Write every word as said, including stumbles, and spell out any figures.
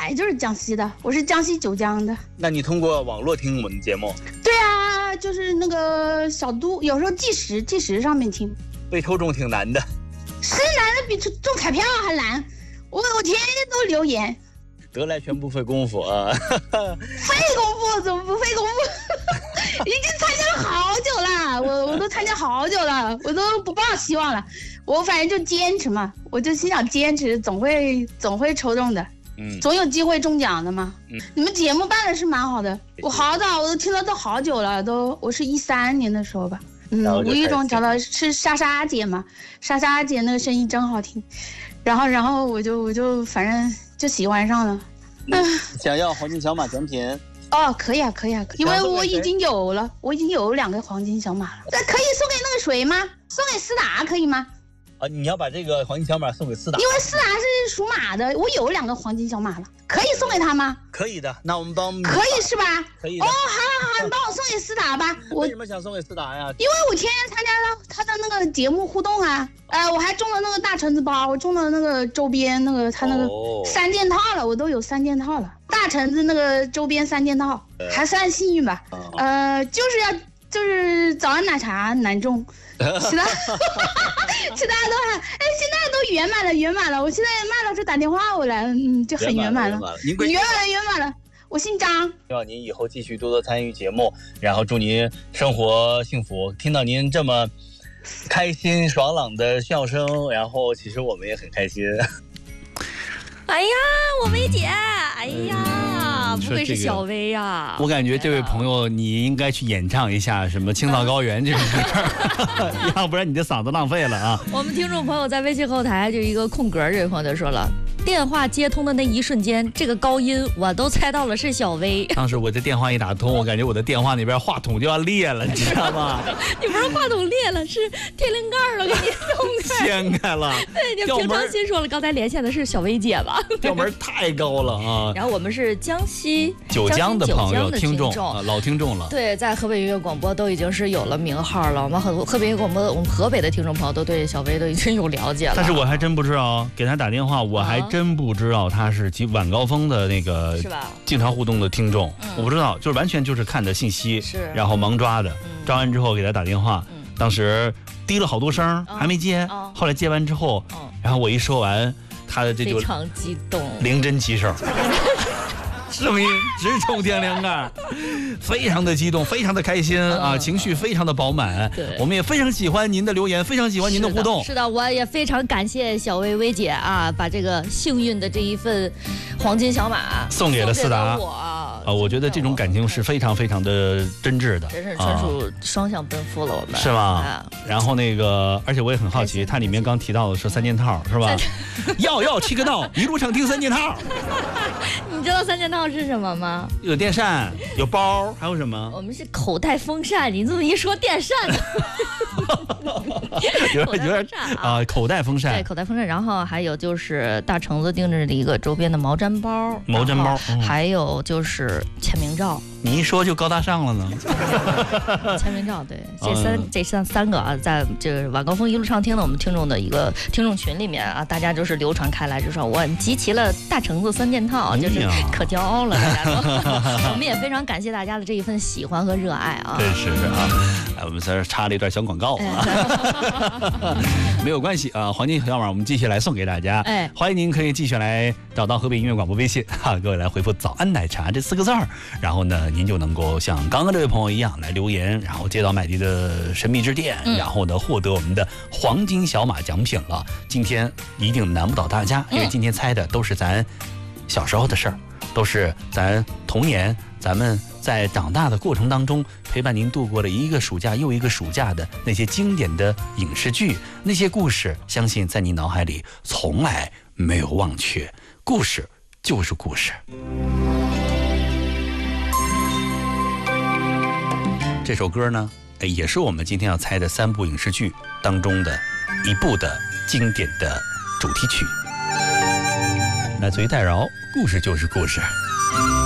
来就是江西的，我是江西九江的。 那你通过网络听我们的节目？ 对啊，就是那个小都，有时候计时计时上面听。 被抽中挺难的， 是难的比中彩票还难。我我天天都留言。 得来全不费工夫啊！ 费功夫怎么不费功夫？已经参加了好久了，我我都参加好久了，我都不抱希望了。我反正就坚持嘛，我就心想坚持，总会总会抽中的，嗯，总有机会中奖的嘛。嗯，你们节目办的是蛮好的，我好早我都听了都好久了，都我是一三年的时候吧。嗯，无意中找到是莎莎姐嘛，莎莎姐那个声音真好听，然后然后我就我就反正就喜欢上了。 嗯，想要黄金小马奖品？ 哦，可以啊，可以啊，因为我已经有了，我已经有两个黄金小马了。那可以送给那个谁吗？送给思达可以吗？ 啊，你要把这个黄金小马送给思达， 因为思达是属马的，我有两个黄金小马了，可以送给他吗？ 可以的，那我们帮。 可以是吧？ 可以的。 哦，好好好，你帮我送给思达吧。 为什么想送给思达呀？ 因为我前天参加了他的那个节目互动啊，呃，我还中了那个大橙子包，我中了那个周边那个他那个三件套了，我都有三件套了，大橙子那个周边三件套，还算幸运吧。呃，就是要就是早安奶茶难中。其他其他都还哎，现在都圆满了，圆满了。我现在卖了就打电话我来，嗯，就很圆满了。圆满了，圆满了。我姓张。 希望您以后继续多多参与节目，然后祝您生活幸福。听到您这么开心爽朗的笑声，然后其实我们也很开心。 哎呀，我薇姐，哎呀，不愧是小薇呀！ 我感觉这位朋友，你应该去演唱一下什么青藏高原这种歌，要不然你的嗓子浪费了啊！ 我们听众朋友在微信后台就一个空格，这位朋友就说了。电话接通的那一瞬间，这个高音我都猜到了是小薇。 当时我这电话一打通，我感觉我的电话那边话筒就要裂了，你知道吗？ 你不是话筒裂了，是天灵盖了，给你弄开， 掀开了。 对，就平常心说了，刚才连线的是小薇姐吧？ 调门太高了啊！ 然后我们是江西九江的朋友、 听众、啊、老听众了。 对，在河北音乐广播都已经是有了名号了。我们很河北音乐广播，我们河北的听众朋友都对小薇都已经有了解了。 但是我还真不知道，给他打电话，我还真不知道他是晚高峰的那个是吧？ 经常互动的听众，嗯、我不知道，就是完全就是看的信息， 是然后盲抓的。嗯、抓完之后给他打电话，嗯、当时滴了好多声，嗯、还没接。嗯、后来接完之后，嗯、然后我一说完。他的这就非常激动， 灵针起手，声音直冲天灵盖，非常的激动，非常的开心啊，情绪非常的饱满。 对， 我们也非常喜欢您的留言，非常喜欢您的互动。 是的，是的，我也非常感谢小薇薇姐啊，把这个幸运的这一份黄金小马送给了思达。 我啊，我觉得这种感情是非常非常的真挚的， 真是纯属双向奔赴了，我们是吧？然后那个，而且我也很好奇，它里面刚提到的是三件套，是吧？要要七个闹，一路上听三件套。 你知道三件套是什么吗？ 有电扇，有包，还有什么？ 我们是口袋风扇。你这么一说，电扇有点有点啊，口袋风扇。 对，口袋风扇。然后还有就是大橙子定制的一个周边的毛毡包， 毛毡包， 嗯、还有就是签名照。 你一说就高大上了呢。 签名照，对，这三、嗯、这三三个啊，在这个晚高峰一路畅听的我们听众的一个听众群里面啊，大家就是流传开来，就说我集齐了大橙子三件套，就是可骄傲了，大家都。我们也非常感谢大家的这一份喜欢和热爱啊。 真是啊，哎，我们在这插了一段小广告啊，没有关系啊，黄金小马我们继续来送给大家。哎，欢迎您可以继续来找到河北音乐广播微信哈、啊，各位来回复早安奶茶这四个字儿，然后呢，您就能够像刚刚这位朋友一样来留言，然后接到麦迪的神秘之店，嗯、然后呢获得我们的黄金小马奖品了。今天一定难不倒大家，因为今天猜的都是咱小时候的事儿，都是咱童年，咱们在长大的过程当中陪伴您度过了一个暑假又一个暑假的那些经典的影视剧，那些故事，相信在你脑海里从来没有忘却。故事就是故事。这首歌呢，也是我们今天要猜的三部影视剧当中的一部的经典的主题曲，来自于戴娆，故事就是故事。